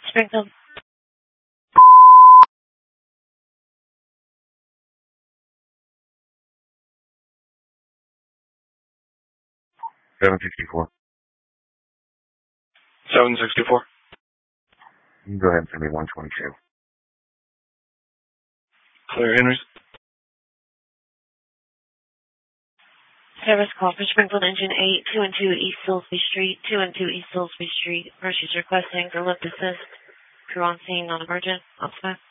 Springfield. 764. 764. You can go ahead and send me 122. Clear, Henry. Service call for Springfield Engine 8, 212 East Salisbury Street, 212 East Salisbury Street. Purchase requesting for lift assist. Crew on scene, non-emergent. Outside.